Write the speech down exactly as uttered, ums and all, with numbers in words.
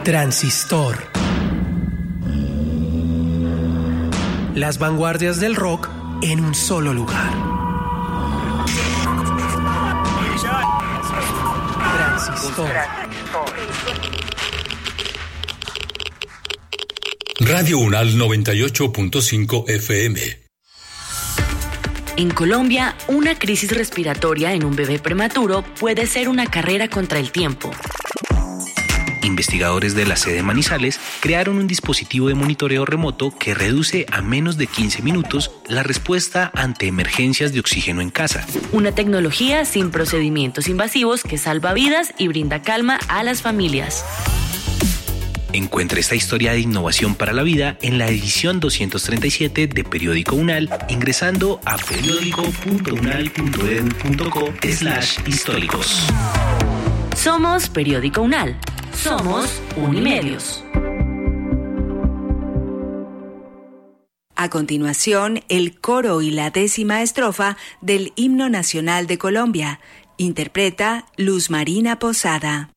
Transistor. Las vanguardias del rock en un solo lugar. Transistor. Radio Unal noventa y ocho punto cinco F M. En Colombia, una crisis respiratoria en un bebé prematuro puede ser una carrera contra el tiempo. Investigadores de la sede Manizales crearon un dispositivo de monitoreo remoto que reduce a menos de quince minutos la respuesta ante emergencias de oxígeno en casa. Una tecnología sin procedimientos invasivos que salva vidas y brinda calma a las familias. Encuentra esta historia de innovación para la vida en la edición doscientos treinta y siete de Periódico Unal ingresando a periódico punto unal punto edu punto co slash históricos. Somos Periódico Unal. Somos Unimedios. A continuación, el coro y la décima estrofa del Himno Nacional de Colombia. Interpreta Luz Marina Posada.